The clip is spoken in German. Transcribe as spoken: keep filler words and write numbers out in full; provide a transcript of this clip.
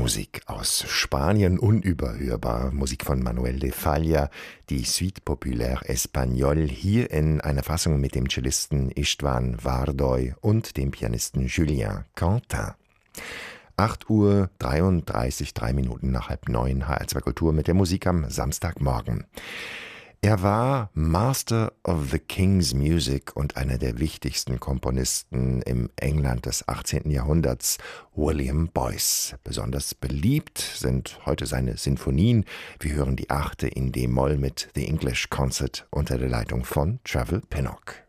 Musik aus Spanien, unüberhörbar. Musik von Manuel de Falla, die Suite Populaire Espagnole, hier in einer Fassung mit dem Cellisten Istvan Vardoy und dem Pianisten Julien Quentin. acht Uhr dreiunddreißig, drei Minuten nach halb neun, H R zwei Kultur mit der Musik am Samstagmorgen. Er war Master of the King's Music und einer der wichtigsten Komponisten im England des achtzehnten Jahrhunderts, William Boyce. Besonders beliebt sind heute seine Sinfonien. Wir hören die achte in D-Moll mit The English Concert unter der Leitung von Travel Pinnock.